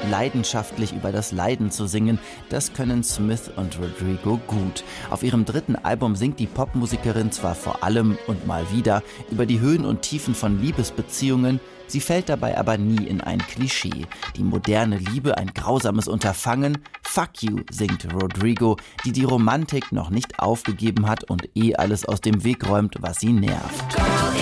leidenschaftlich über das Leiden zu singen, das können Smith und Rodrigo gut. Auf ihrem 3. Album singt die Popmusikerin zwar vor allem und mal wieder über die Höhen und Tiefen von Liebesbeziehungen, sie fällt dabei aber nie in ein Klischee. Die moderne Liebe ein grausames Unterfangen? Fuck you, singt Rodrigo, die Romantik noch nicht aufgegeben hat und alles aus dem Weg räumt, was sie nervt.